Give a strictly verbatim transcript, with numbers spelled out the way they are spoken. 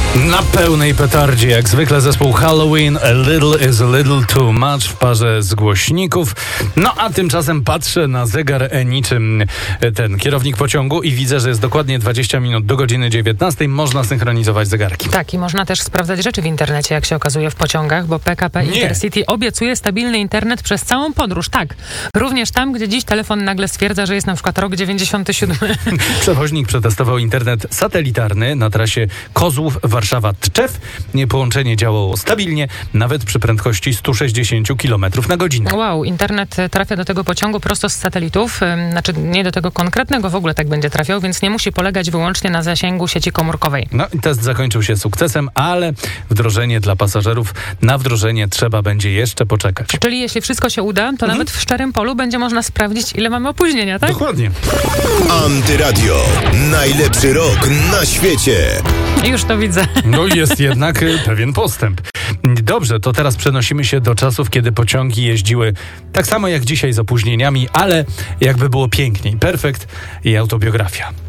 Na pełnej petardzie, jak zwykle zespół Halloween, A Little is a Little Too Much w parze z głośników. No a tymczasem patrzę na zegar e, niczym ten kierownik pociągu i widzę, że jest dokładnie dwadzieścia minut do godziny dziewiętnastej. Można synchronizować zegarki. Tak, i można też sprawdzać rzeczy w internecie, jak się okazuje w pociągach, bo P K P Nie. Intercity obiecuje stabilny internet przez całą podróż. Tak, również tam, gdzie dziś telefon nagle stwierdza, że jest na przykład rok dziewięćdziesiąty siódmy. Przewoźnik przetestował internet satelitarny na trasie Kozłów Warszawa-Tczew. Połączenie działało stabilnie, nawet przy prędkości sto sześćdziesiąt kilometrów na godzinę. Wow, internet trafia do tego pociągu prosto z satelitów, ym, znaczy nie do tego konkretnego, w ogóle tak będzie trafiał, więc nie musi polegać wyłącznie na zasięgu sieci komórkowej. No i test zakończył się sukcesem, ale wdrożenie dla pasażerów, na wdrożenie trzeba będzie jeszcze poczekać. Czyli jeśli wszystko się uda, to mhm. nawet w szczerym polu będzie można sprawdzić, ile mamy opóźnienia, tak? Dokładnie. Antyradio. Najlepszy rok na świecie. Już to widzę. No jest jednak pewien postęp. Dobrze, to teraz przenosimy się do czasów, kiedy pociągi jeździły tak samo jak dzisiaj z opóźnieniami, ale jakby było piękniej. Perfekt i autobiografia.